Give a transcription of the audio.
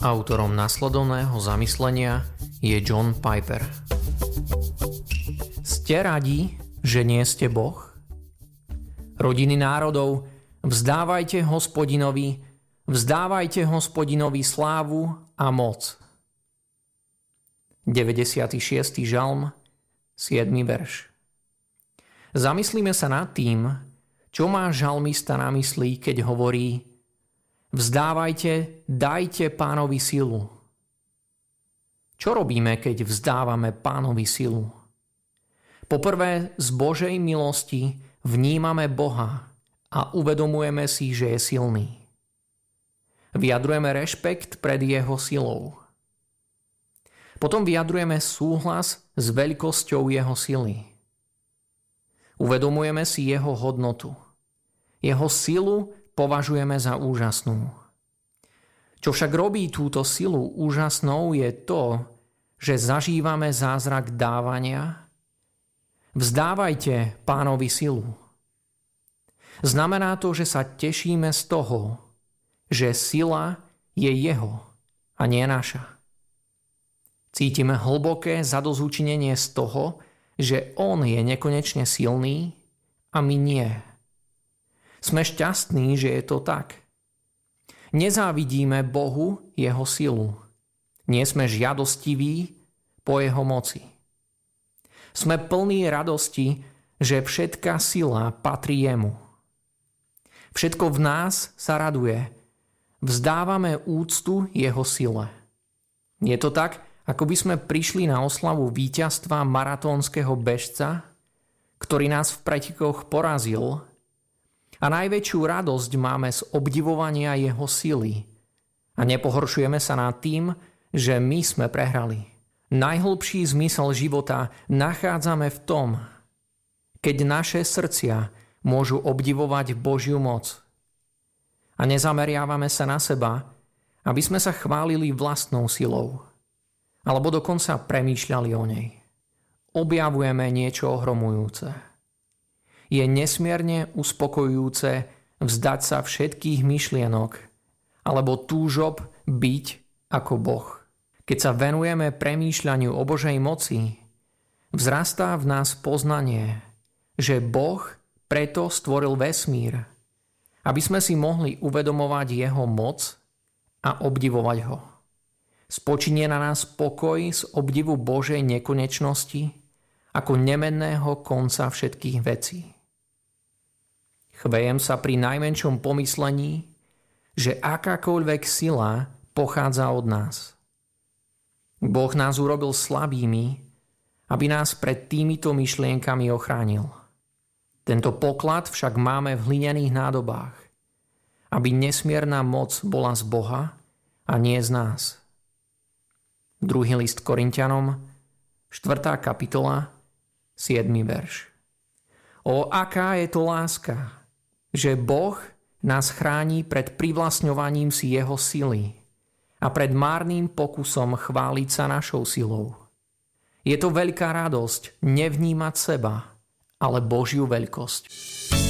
Autorom nasledovného zamyslenia je John Piper. Ste radi, že nie ste Boh? Rodiny národov, vzdávajte Hospodinovi slávu a moc. 96. žalm, 7. verš. Zamyslíme sa nad tým, čo má žalmista na mysli, keď hovorí: vzdávajte, dajte Pánovi silu. Čo robíme, keď vzdávame Pánovi silu? Poprvé, z Božej milosti vnímame Boha a uvedomujeme si, že je silný. Vyjadrujeme rešpekt pred jeho silou. Potom vyjadrujeme súhlas s veľkosťou jeho sily. Uvedomujeme si jeho hodnotu. Jeho silu považujeme za úžasnú. Čo však robí túto silu úžasnou, je to, že zažívame zázrak dávania. Vzdávajte Pánovi silu. Znamená to, že sa tešíme z toho, že sila je jeho a nie naša. Cítime hlboké zadozučinenie z toho, že on je nekonečne silný a my nie. Sme šťastní, že je to tak. Nezávidíme Bohu jeho silu. Nie sme žiadostiví po jeho moci. Sme plní radosti, že všetká sila patrí jemu. Všetko v nás sa raduje. Vzdávame úctu jeho sile. Je to tak, ako by sme prišli na oslavu víťazstva maratónskeho bežca, ktorý nás v pretekoch porazil, a najväčšiu radosť máme z obdivovania jeho sily a nepohoršujeme sa nad tým, že my sme prehrali. Najhlbší zmysel života nachádzame v tom, keď naše srdcia môžu obdivovať Božiu moc. A nezameriavame sa na seba, aby sme sa chválili vlastnou silou, alebo dokonca premýšľali o nej. Objavujeme niečo ohromujúce. Je nesmierne uspokojujúce vzdať sa všetkých myšlienok alebo túžob byť ako Boh. Keď sa venujeme premýšľaniu o Božej moci, vzrastá v nás poznanie, že Boh preto stvoril vesmír, aby sme si mohli uvedomovať jeho moc a obdivovať ho. Spočinie na nás pokoj z obdivu Božej nekonečnosti ako nemenného konca všetkých vecí. Chvejem sa pri najmenšom pomyslení, že akákoľvek sila pochádza od nás. Boh nás urobil slabými, aby nás pred týmito myšlienkami ochránil. Tento poklad však máme v hlinených nádobách, aby nesmierna moc bola z Boha a nie z nás. 2. list Korinťanom, 4. kapitola, 7. verš. O, aká je to láska, že Boh nás chráni pred privlastňovaním si jeho sily a pred márnym pokusom chváliť sa našou silou. Je to veľká radosť nevnímať seba, ale Božiu veľkosť.